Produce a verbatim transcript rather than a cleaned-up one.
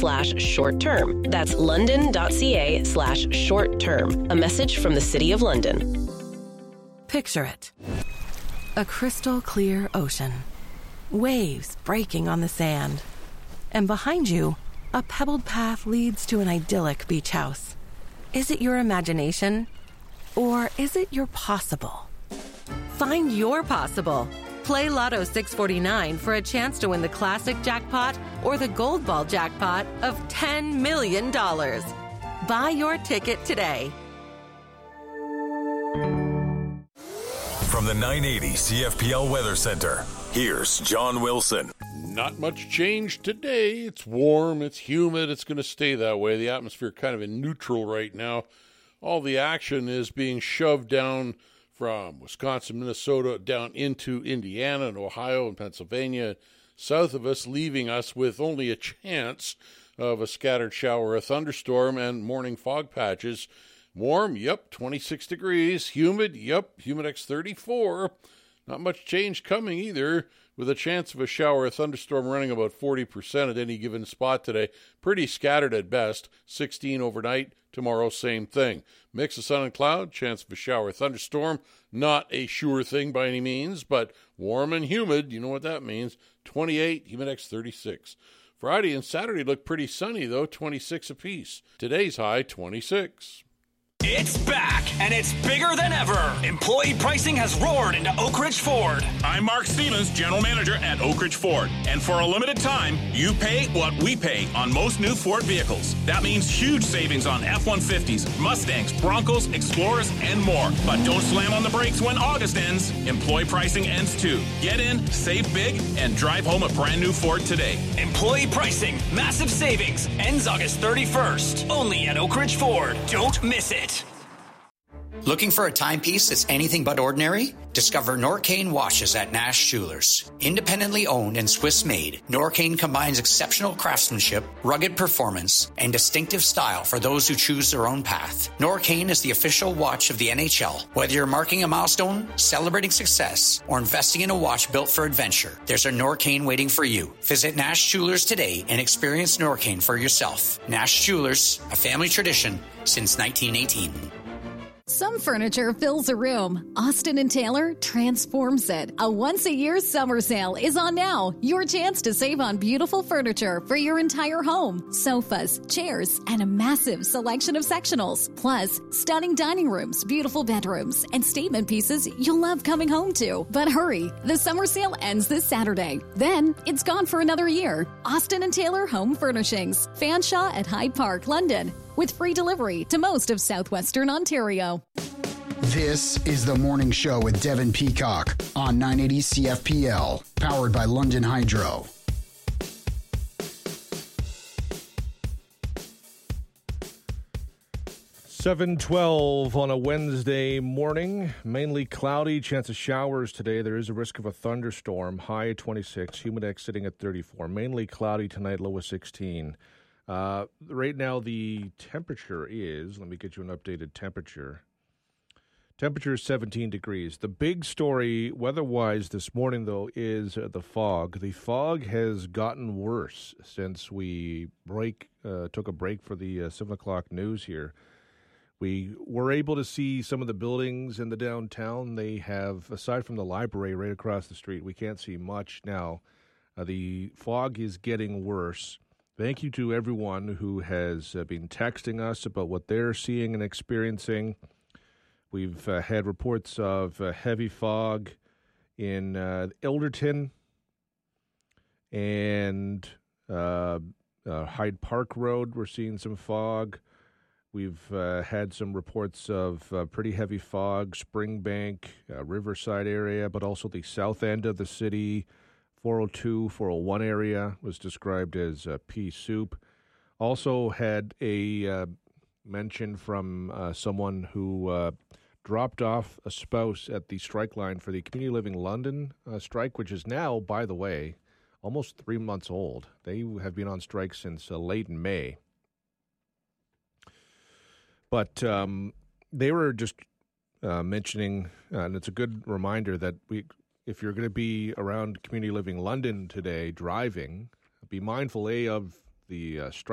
slash short term. That's london.ca slash short term. A message from the City of London. Picture it. A crystal clear ocean. Waves breaking on the sand. And behind you, a pebbled path leads to an idyllic beach house. Is it your imagination? Or is it your possible? Find your possible. Play Lotto six forty-nine for a chance to win the classic jackpot or the gold ball jackpot of ten million dollars. Buy your ticket today. From the nine eighty C F P L Weather Center, here's John Wilson. Not much change today. It's warm, it's humid, it's going to stay that way. The atmosphere kind of in neutral right now. All the action is being shoved down from Wisconsin, Minnesota, down into Indiana and Ohio and Pennsylvania, south of us, leaving us with only a chance of a scattered shower, a thunderstorm, and morning fog patches. Warm, yep, twenty-six degrees. Humid, yep, Humidex thirty-four. Not much change coming either, with a chance of a shower, a thunderstorm running about forty percent at any given spot today. Pretty scattered at best, sixteen overnight. Tomorrow, same thing. Mix of sun and cloud, chance of a shower, thunderstorm. Not a sure thing by any means, but warm and humid. You know what that means. twenty-eight, Humidex thirty-six. Friday and Saturday look pretty sunny, though, twenty-six apiece. Today's high, twenty-six. It's back, and it's bigger than ever. Employee pricing has roared into Oak Ridge Ford. I'm Mark Stevens, General Manager at Oak Ridge Ford. And for a limited time, you pay what we pay on most new Ford vehicles. That means huge savings on F one fifties, Mustangs, Broncos, Explorers, and more. But don't slam on the brakes when August ends. Employee pricing ends too. Get in, save big, and drive home a brand new Ford today. Employee pricing, massive savings, ends August thirty-first. Only at Oak Ridge Ford. Don't miss it. Looking for a timepiece that's anything but ordinary? Discover Norcane watches at Nash Jewelers. Independently owned and Swiss-made, Norcane combines exceptional craftsmanship, rugged performance, and distinctive style for those who choose their own path. Norcane is the official watch of the N H L. Whether you're marking a milestone, celebrating success, or investing in a watch built for adventure, there's a Norcane waiting for you. Visit Nash Jewelers today and experience Norcane for yourself. Nash Jewelers, a family tradition since nineteen eighteen. Some furniture fills a room. Austin and Taylor transforms it. A once-a-year summer sale is on now. Your chance to save on beautiful furniture for your entire home. Sofas, chairs, and a massive selection of sectionals. Plus, stunning dining rooms, beautiful bedrooms, and statement pieces you'll love coming home to. But hurry, the summer sale ends this Saturday. Then, it's gone for another year. Austin and Taylor Home Furnishings. Fanshawe at Hyde Park, London. With free delivery to most of southwestern Ontario. This is The Morning Show with Devin Peacock on nine eighty C F P L, powered by London Hydro. seven twelve on a Wednesday morning. Mainly cloudy, chance of showers today. There is a risk of a thunderstorm. High at twenty-six, Humidex sitting at thirty-four. Mainly cloudy tonight, low of sixteen. Uh, right now, the temperature is, let me get you an updated temperature. Temperature is seventeen degrees. The big story weather-wise this morning, though, is uh, the fog. The fog has gotten worse since we break uh, took a break for the uh, seven o'clock news here. We were able to see some of the buildings in the downtown. They have, aside from the library right across the street, we can't see much now. Uh, the fog is getting worse. Thank you to everyone who has uh, been texting us about what they're seeing and experiencing. We've uh, had reports of uh, heavy fog in uh, Ilderton and uh, uh, Hyde Park Road. We're seeing some fog. We've uh, had some reports of uh, pretty heavy fog, Springbank, uh, Riverside area, but also the south end of the city. four oh two, four oh one area was described as uh, pea soup. Also had a uh, mention from uh, someone who uh, dropped off a spouse at the strike line for the Community Living London uh, strike, which is now, by the way, almost three months old. They have been on strike since uh, late in May. But um, they were just uh, mentioning, uh, and it's a good reminder that we, if you're going to be around Community Living London today driving, be mindful, A, of the uh, strike